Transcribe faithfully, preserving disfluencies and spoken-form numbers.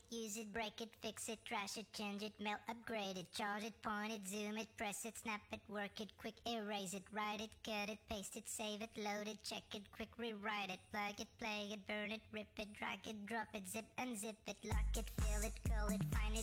use it, break it, fix it, trash it, change it, mail, upgrade it, charge it, point it, zoom it, press it, snap it, work it, quick erase it, write it, cut it, paste it, save it, load it, check it, quick rewrite it, plug it, play it, burn it, rip it, drag it, drop it, zip unzip it, lock it, fill it, curl it, find it,